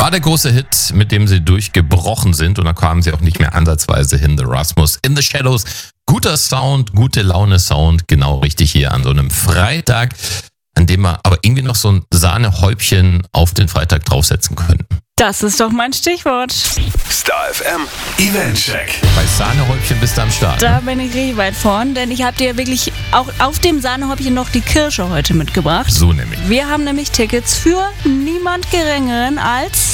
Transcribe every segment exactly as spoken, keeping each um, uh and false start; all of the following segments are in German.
War der große Hit, mit dem sie durchgebrochen sind und da kamen sie auch nicht mehr ansatzweise hin. The Rasmus in the Shadows. Guter Sound, gute Laune Sound, genau richtig hier an so einem Freitag, an dem wir aber irgendwie noch so ein Sahnehäubchen auf den Freitag draufsetzen können. Das ist doch mein Stichwort. Star F M Eventcheck. Bei Sahnehäubchen bist du am Start. Da Ne? bin ich richtig weit vorn, denn ich habe dir wirklich auch auf dem Sahnehäubchen noch die Kirsche heute mitgebracht. So nämlich. Wir haben nämlich Tickets für niemand Geringeren als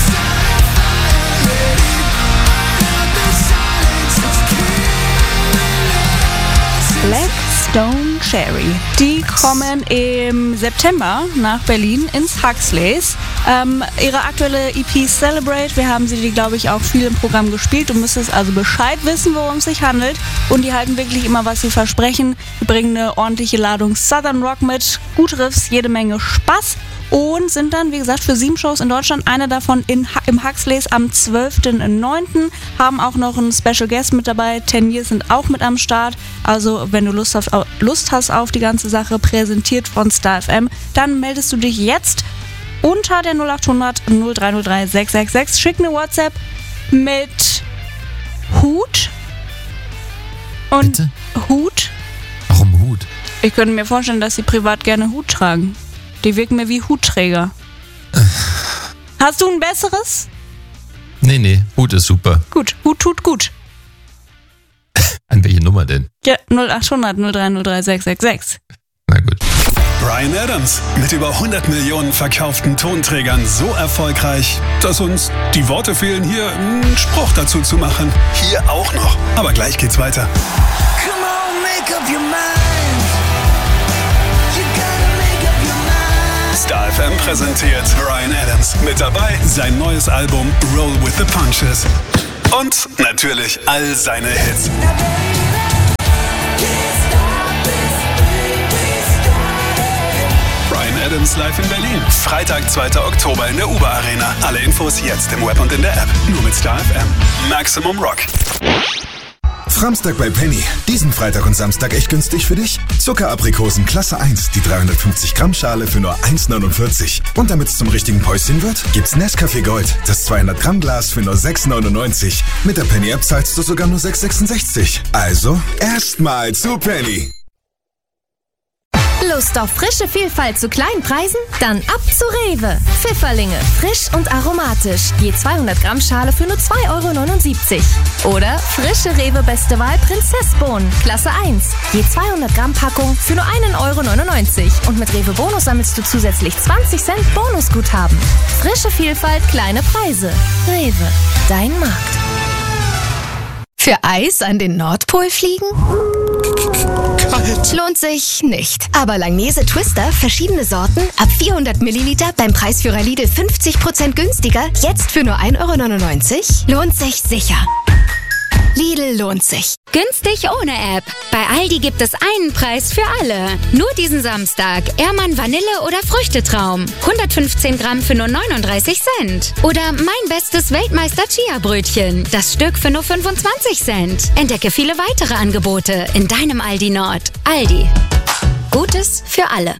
Black Stone Cherry. Die kommen im September nach Berlin ins Huxleys. Ähm, ihre aktuelle E P Celebrate, wir haben sie, die glaube ich auch viel im Programm gespielt. Du müsstest also Bescheid wissen, worum es sich handelt. Und die halten wirklich immer, was sie versprechen. Die bringen eine ordentliche Ladung Southern Rock mit, gute Riffs, jede Menge Spaß. Und sind dann, wie gesagt, für sieben Shows in Deutschland, eine davon in, im Huxleys am zwölften neunten Haben auch noch einen Special Guest mit dabei. Ten Years sind auch mit am Start. Also, wenn du Lust, auf, Lust hast auf die ganze Sache, präsentiert von Star F M, dann meldest du dich jetzt unter der null acht hundert null drei null drei sechs sechs sechs. Schick eine WhatsApp mit Hut. Und Bitte? Hut. Warum Hut? Ich könnte mir vorstellen, dass sie privat gerne Hut tragen. Die wirken mir wie Hutträger. Hast du ein besseres? Nee, nee, Hut ist super. Gut, Hut tut gut. An welche Nummer denn? Ja, null acht hundert null drei null drei sechs sechs sechs. Na gut. Bryan Adams mit über hundert Millionen verkauften Tonträgern so erfolgreich, dass uns die Worte fehlen, hier einen Spruch dazu zu machen. Hier auch noch. Aber gleich geht's weiter. Come on, make up your mind. You gotta make up your mind. Star F M präsentiert Bryan Adams. Mit dabei sein neues Album Roll with the Punches. Und natürlich all seine Hits. Bryan Adams live in Berlin. Freitag, zweiter Oktober in der U B A Arena. Alle Infos jetzt im Web und in der App. Nur mit Star F M. Maximum Rock. Framstag bei Penny. Diesen Freitag und Samstag echt günstig für dich? Zuckeraprikosen Klasse eins, die dreihundertfünfzig Gramm Schale für nur eins neunundvierzig. Und damit es zum richtigen Päuschen wird, gibt's Nescafé Gold, das zweihundert Gramm Glas für nur sechs neunundneunzig. Mit der Penny App zahlst du sogar nur sechs sechsundsechzig. Also, erstmal zu Penny. Lust auf frische Vielfalt zu kleinen Preisen? Dann ab zu Rewe. Pfifferlinge, frisch und aromatisch. Je zweihundert Gramm Schale für nur zwei Euro neunundsiebzig. Oder frische Rewe Beste Wahl Prinzessbohnen, Klasse eins. Je zweihundert Gramm Packung für nur einen Euro neunundneunzig. Und mit Rewe Bonus sammelst du zusätzlich zwanzig Cent Bonusguthaben. Frische Vielfalt, kleine Preise. Rewe, dein Markt. Für Eis an den Nordpol fliegen? Kalt. Lohnt sich nicht. Aber Langnese Twister, verschiedene Sorten, ab vierhundert Milliliter beim Preisführer Lidl fünfzig Prozent günstiger, jetzt für nur ein Euro neunundneunzig? Lohnt sich sicher. Lidl lohnt sich. Günstig ohne App. Bei Aldi gibt es einen Preis für alle. Nur diesen Samstag Ehrmann Vanille oder Früchtetraum. hundertfünfzehn Gramm für nur neununddreißig Cent. Oder mein bestes Weltmeister Chia Brötchen. Das Stück für nur fünfundzwanzig Cent. Entdecke viele weitere Angebote in deinem Aldi Nord. Aldi. Gutes für alle.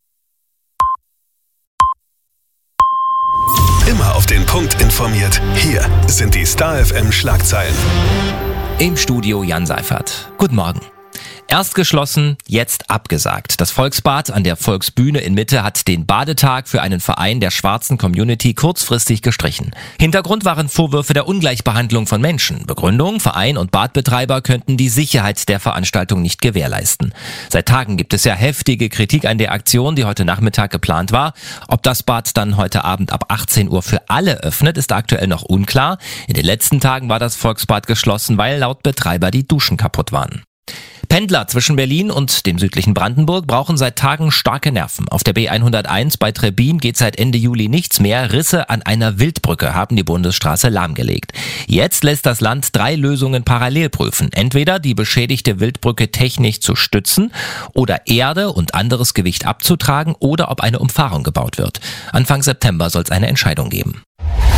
Immer auf den Punkt informiert. Hier sind die Star F M Schlagzeilen. Im Studio Jan Seifert. Guten Morgen. Erst geschlossen, jetzt abgesagt. Das Volksbad an der Volksbühne in Mitte hat den Badetag für einen Verein der schwarzen Community kurzfristig gestrichen. Hintergrund waren Vorwürfe der Ungleichbehandlung von Menschen. Begründung: Verein und Badbetreiber könnten die Sicherheit der Veranstaltung nicht gewährleisten. Seit Tagen gibt es ja heftige Kritik an der Aktion, die heute Nachmittag geplant war. Ob das Bad dann heute Abend ab achtzehn Uhr für alle öffnet, ist aktuell noch unklar. In den letzten Tagen war das Volksbad geschlossen, weil laut Betreiber die Duschen kaputt waren. Pendler zwischen Berlin und dem südlichen Brandenburg brauchen seit Tagen starke Nerven. Auf der B hunderteins bei Trebbin geht seit Ende Juli nichts mehr. Risse an einer Wildbrücke haben die Bundesstraße lahmgelegt. Jetzt lässt das Land drei Lösungen parallel prüfen. Entweder die beschädigte Wildbrücke technisch zu stützen oder Erde und anderes Gewicht abzutragen oder ob eine Umfahrung gebaut wird. Anfang September soll es eine Entscheidung geben.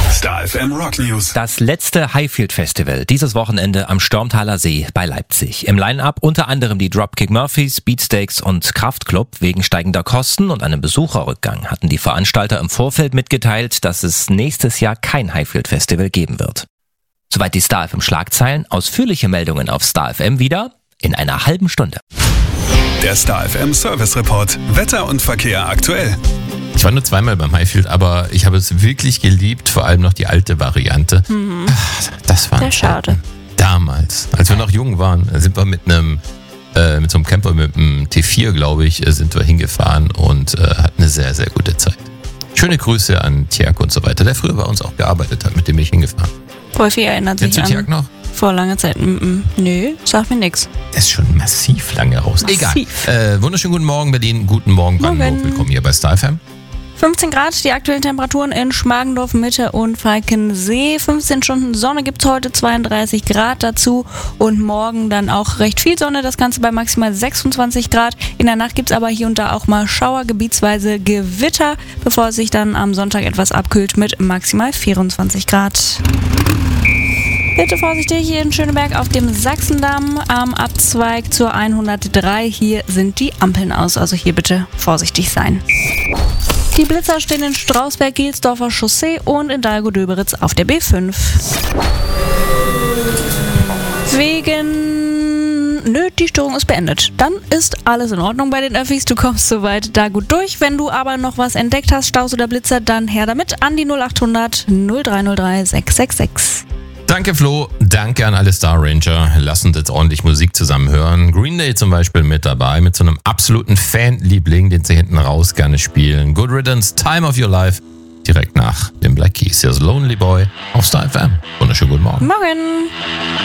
Star F M Rock News. Das letzte Highfield Festival dieses Wochenende am Stormtaler See bei Leipzig. Im Line-Up unter anderem die Dropkick Murphys, Beatsteaks und Kraftklub. Wegen steigender Kosten und einem Besucherrückgang hatten die Veranstalter im Vorfeld mitgeteilt, dass es nächstes Jahr kein Highfield Festival geben wird. Soweit die Star F M Schlagzeilen. Ausführliche Meldungen auf Star F M wieder in einer halben Stunde. Der Star F M Service Report. Wetter und Verkehr aktuell. Ich war nur zweimal beim Highfield, aber ich habe es wirklich geliebt, vor allem noch die alte Variante. Mhm. Das war Sehr schade. Damals, als wir noch jung waren, sind wir mit einem äh, mit so einem Camper, mit einem T vier, glaube ich, sind wir hingefahren und äh, hatten eine sehr, sehr gute Zeit. Schöne Grüße an Tjerk und so weiter, der früher bei uns auch gearbeitet hat, mit dem bin ich hingefahren. Wolfi erinnert sich Kennst du an Tjerk noch? vor langer Zeit. Mm -mm. Nö, sag mir nix. Der ist schon massiv lange raus. Massiv. Egal. Äh, wunderschönen guten Morgen Berlin, guten Morgen Brandenburg. Morgen. Willkommen hier bei Star F M. fünfzehn Grad, die aktuellen Temperaturen in Schmargendorf, Mitte und Falkensee. fünfzehn Stunden Sonne gibt's heute, zweiunddreißig Grad dazu. Und morgen dann auch recht viel Sonne, das Ganze bei maximal sechsundzwanzig Grad. In der Nacht gibt's aber hier und da auch mal Schauer, gebietsweise Gewitter, bevor es sich dann am Sonntag etwas abkühlt mit maximal vierundzwanzig Grad. Bitte vorsichtig hier in Schöneberg auf dem Sachsendamm am Abzweig zur hundertdrei. Hier sind die Ampeln aus, also hier bitte vorsichtig sein. Die Blitzer stehen in Strausberg-Gelsdorfer Chaussee und in Dalgo-Döberitz auf der B fünf. Wegen... Nö, die Störung ist beendet. Dann ist alles in Ordnung bei den Öffis. Du kommst soweit da gut durch. Wenn du aber noch was entdeckt hast, Staus oder Blitzer, dann her damit an die null achthundert null drei null drei sechs sechs sechs. Danke Flo, danke an alle Star Ranger. Lass uns jetzt ordentlich Musik zusammen hören. Green Day zum Beispiel mit dabei, mit so einem absoluten Fanliebling, den sie hinten raus gerne spielen. Good Riddance, Time of Your Life, direkt nach dem Black Keys. Hier ist Lonely Boy auf Star F M. Wunderschönen guten Morgen. Morgen.